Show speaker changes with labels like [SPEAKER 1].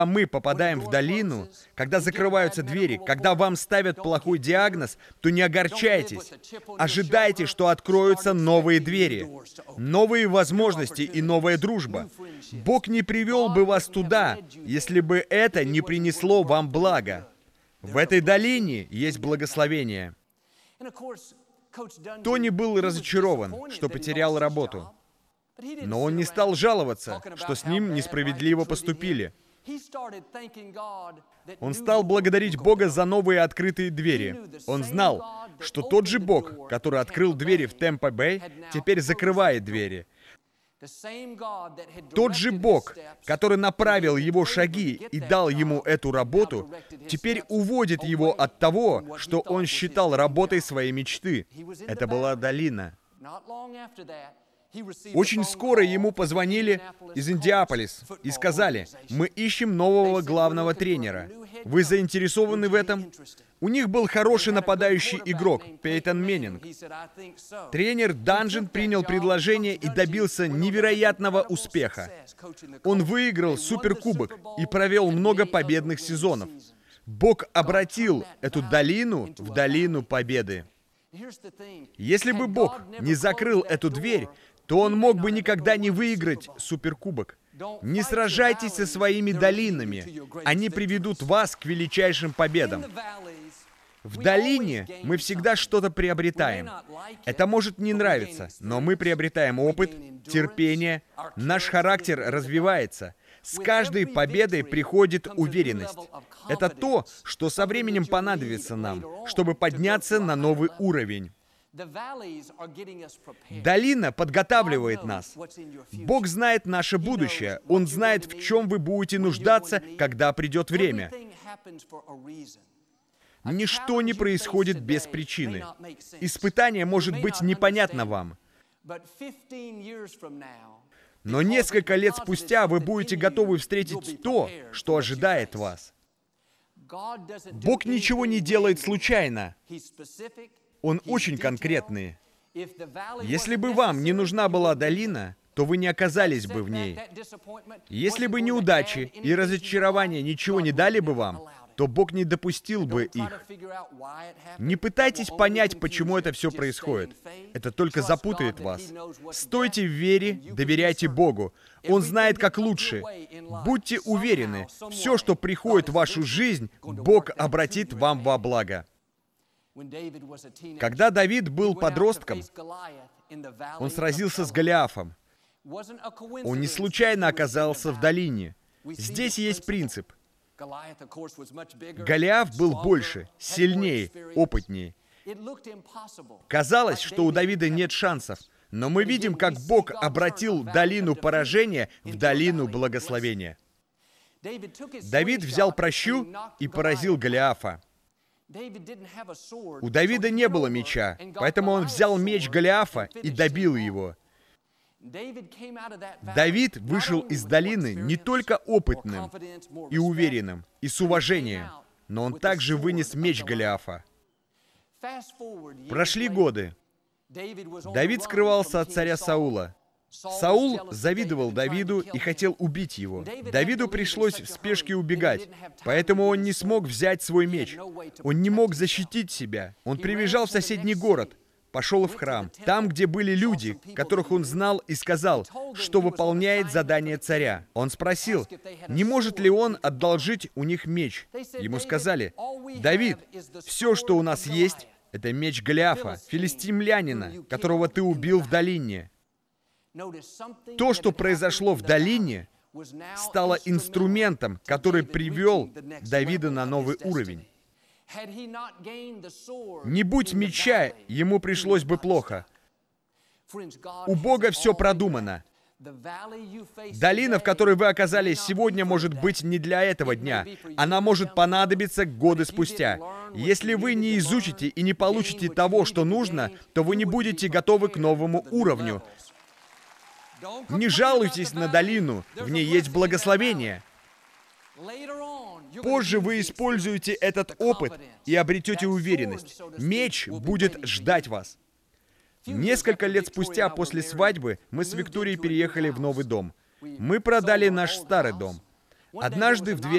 [SPEAKER 1] мы попадаем в долину, когда закрываются двери, когда вам ставят плохой диагноз, то не огорчайтесь. Ожидайте, что откроются новые двери, новые возможности и новая дружба. Бог не привел бы вас туда, если бы это не принесло вам блага. В этой долине есть благословение. Тони был разочарован, что потерял работу. Но он не стал жаловаться, что с ним несправедливо поступили. Он стал благодарить Бога за новые открытые двери. Он знал, что тот же Бог, который открыл двери в Тампа-Бэй, теперь закрывает двери. Тот же Бог, который направил его шаги и дал ему эту работу, теперь уводит его от того, что он считал работой своей мечты. Это была долина. Очень скоро ему позвонили из Индиаполис и сказали: «Мы ищем нового главного тренера. Вы заинтересованы в этом?» У них был хороший нападающий игрок, Пейтон Меннинг. Тренер Данжен принял предложение и добился невероятного успеха. Он выиграл суперкубок и провел много победных сезонов. Бог обратил эту долину в долину победы. Если бы Бог не закрыл эту дверь, то он мог бы никогда не выиграть суперкубок. Не сражайтесь со своими долинами. Они приведут вас к величайшим победам. В долине мы всегда что-то приобретаем. Это может не нравиться, но мы приобретаем опыт, терпение, наш характер развивается. С каждой победой приходит уверенность. Это то, что со временем понадобится нам, чтобы подняться на новый уровень. Долина подготавливает нас. Бог знает наше будущее. Он знает, в чем вы будете нуждаться, когда придет время. Ничто не происходит без причины. Испытание может быть непонятно вам. Но несколько лет спустя вы будете готовы встретить то, что ожидает вас. Бог ничего не делает случайно. Он очень конкретный. Если бы вам не нужна была долина, то вы не оказались бы в ней. Если бы неудачи и разочарования ничего не дали бы вам, то Бог не допустил бы их. Не пытайтесь понять, почему это все происходит. Это только запутает вас. Стойте в вере, доверяйте Богу. Он знает, как лучше. Будьте уверены, все, что приходит в вашу жизнь, Бог обратит вам во благо. Когда Давид был подростком, он сразился с Голиафом. Он не случайно оказался в долине. Здесь есть принцип. Голиаф был больше, сильнее, опытнее. Казалось, что у Давида нет шансов, но мы видим, как Бог обратил долину поражения в долину благословения. Давид взял прощу и поразил Голиафа. У Давида не было меча, поэтому он взял меч Голиафа и добил его. Давид вышел из долины не только опытным и уверенным, и с уважением, но он также вынес меч Голиафа. Прошли годы. Давид скрывался от царя Саула. Саул завидовал Давиду и хотел убить его. Давиду пришлось в спешке убегать, поэтому он не смог взять свой меч. Он не мог защитить себя. Он прибежал в соседний город, пошел в храм, там, где были люди, которых он знал, и сказал, что выполняет задание царя. Он спросил, не может ли он одолжить у них меч. Ему сказали: «Давид, все, что у нас есть, это меч Голиафа, филистимлянина, которого ты убил в долине». То, что произошло в долине, стало инструментом, который привел Давида на новый уровень. Не будь меча, ему пришлось бы плохо. У Бога все продумано. Долина, в которой вы оказались сегодня, может быть не для этого дня. Она может понадобиться годы спустя. Если вы не изучите и не получите того, что нужно, то вы не будете готовы к новому уровню. Не жалуйтесь на долину, в ней есть благословение. Позже вы используете этот опыт и обретете уверенность. Меч будет ждать вас. Несколько лет спустя после свадьбы мы с Викторией переехали в новый дом. Мы продали наш старый дом. Однажды в дверь